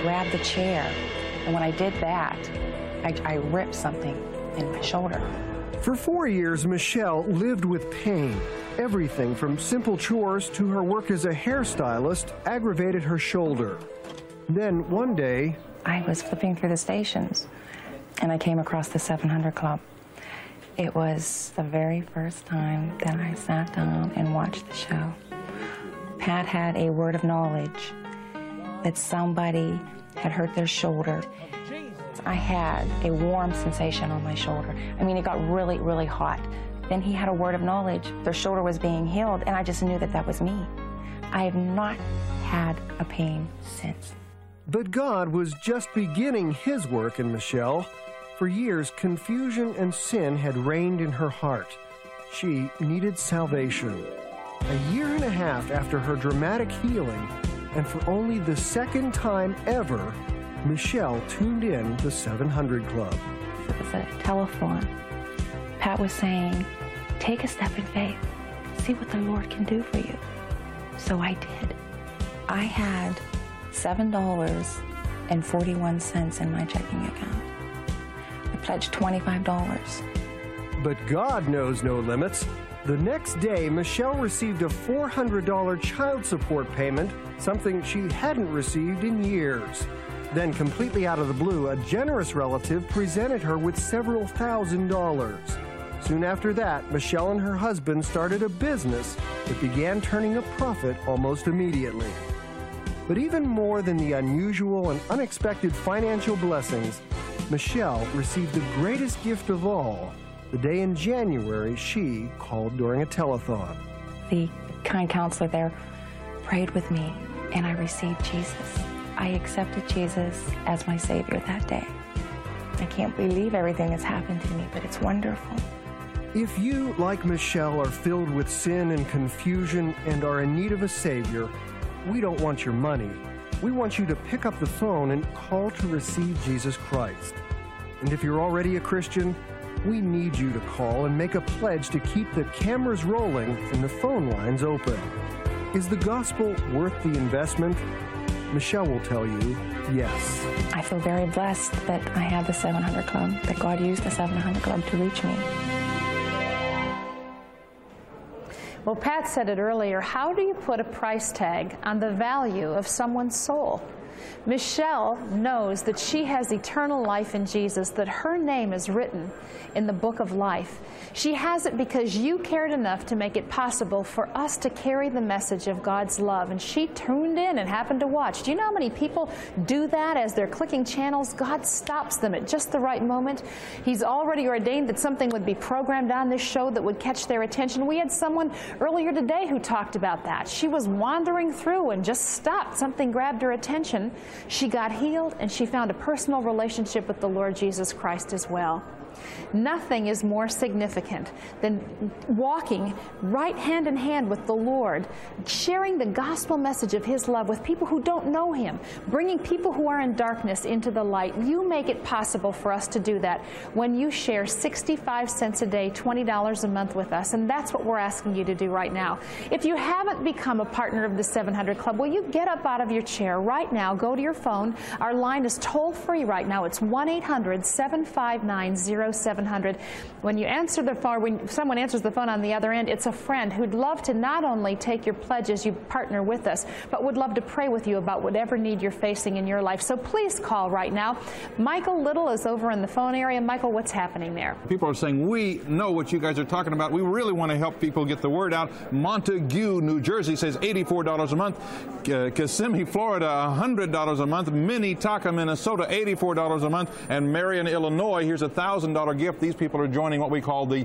grab the chair. And when I did that, I ripped something in my shoulder. For 4 years, Michelle lived with pain. Everything from simple chores to her work as a hairstylist aggravated her shoulder. Then one day, I was flipping through the stations, and I came across the 700 Club. It was the very first time that I sat down and watched the show. Pat had a word of knowledge that somebody had hurt their shoulder. I had a warm sensation on my shoulder. I mean, it got really, really hot. Then he had a word of knowledge. Their shoulder was being healed, and I just knew that that was me. I have not had a pain since. But God was just beginning his work in Michelle. For years, confusion and sin had reigned in her heart. She needed salvation. A year and a half after her dramatic healing, and for only the second time ever, Michelle tuned in the 700 Club. It was a telethon. Pat was saying, take a step in faith. See what the Lord can do for you. So I did. I had $7.41 in my checking account. I pledged $25. But God knows no limits. The next day, Michelle received a $400 child support payment, something she hadn't received in years. Then, completely out of the blue, a generous relative presented her with several $1,000s. Soon after that, Michelle and her husband started a business that began turning a profit almost immediately. But even more than the unusual and unexpected financial blessings, Michelle received the greatest gift of all, the day in January she called during a telethon. The kind counselor there prayed with me, and I received Jesus. I accepted Jesus as my Savior that day. I can't believe everything that's happened to me, but it's wonderful. If you, like Michelle, are filled with sin and confusion and are in need of a Savior, we don't want your money. We want you to pick up the phone and call to receive Jesus Christ. And if you're already a Christian, we need you to call and make a pledge to keep the cameras rolling and the phone lines open. Is the gospel worth the investment? Michelle will tell you yes. I feel very blessed that I have the 700 Club, that God used the 700 Club to reach me. Well, Pat said it earlier, how do you put a price tag on the value of someone's soul? Michelle knows that she has eternal life in Jesus, that her name is written in the book of life. She has it because you cared enough to make it possible for us to carry the message of God's love. And she tuned in and happened to watch. Do you know how many people do that as they're clicking channels? God stops them at just the right moment. He's already ordained that something would be programmed on this show that would catch their attention. We had someone earlier today who talked about that. She was wandering through and just stopped. Something grabbed her attention. She got healed, and she found a personal relationship with the Lord Jesus Christ as well. Nothing is more significant than walking right hand in hand with the Lord, sharing the gospel message of His love with people who don't know Him, bringing people who are in darkness into the light. You make it possible for us to do that when you share 65 cents a day, $20 a month with us, and that's what we're asking you to do right now. If you haven't become a partner of the 700 Club, will you get up out of your chair right now, go to your phone. Our line is toll-free right now. It's 1-800-759-0700. When you answer the phone, when someone answers the phone on the other end, it's a friend who'd love to not only take your pledge as you partner with us, but would love to pray with you about whatever need you're facing in your life. So please call right now. Michael Little is over in the phone area. Michael, what's happening there? People are saying, we know what you guys are talking about. We really want to help people get the word out. Montague, New Jersey says $84 a month. Kissimmee, Florida, $100 a month. Minnetonka, Minnesota, $84 a month. And Marion, Illinois, here's a $1,000 gift. These people are joining what we call the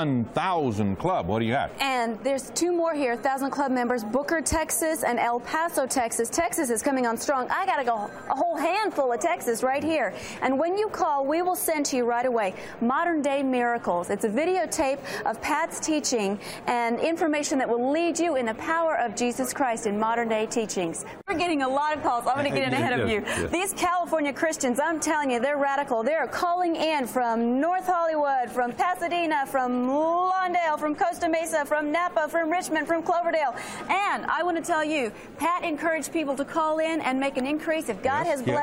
1,000 Club. What do you have? And there's two more here, 1,000 Club members, Booker, Texas, and El Paso, Texas. Texas is coming on strong. I got to go a whole handful of Texas right here. And when you call, we will send to you right away Modern Day Miracles. It's a videotape of Pat's teaching and information that will lead you in the power of Jesus Christ in modern day teachings. We're getting a lot of calls. I'm going to get in ahead of you. Yes. These California Christians, I'm telling you, they're radical. They're calling in from North Hollywood, from Pasadena, from Lawndale, from Costa Mesa, from Napa, from Richmond, from Cloverdale. And I want to tell you, Pat encouraged people to call in and make an increase. If God has blessed